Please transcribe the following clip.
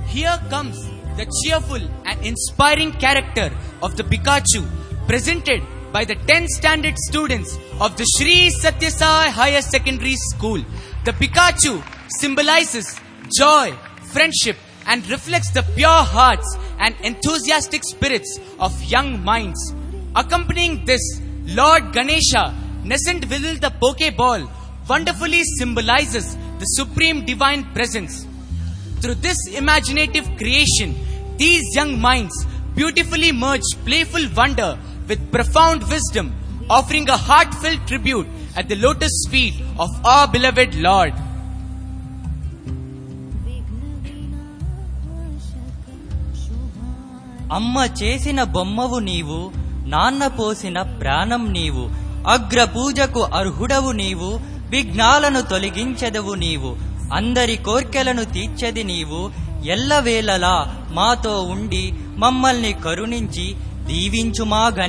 Here comes the cheerful and inspiring character of the Pikachu, presented by the 10th standard students of the Shri Satya Sai Higher Secondary School. The Pikachu symbolizes joy, friendship, and reflects the pure hearts and enthusiastic spirits of young minds. Accompanying this, Lord Ganesha, nascent within the Pokeball, wonderfully symbolizes the supreme divine presence. Through this imaginative creation, these young minds beautifully merge playful wonder with profound wisdom, offering a heartfelt tribute at the lotus feet of our beloved Lord. అమ్మ చేసిన బొమ్మవు నీవు, నాన్న పోసిన ప్రాణం నీవు, అగ్ర పూజకు అర్హుడవు నీవు, విఘ్నాలను తొలగించెదవు నీవు, అందరి కోర్కెలను తీర్చెది నీవు, ఎల్లవేళలా మాతో ఉండి మమ్మల్ని కరుణించి దీవించుమా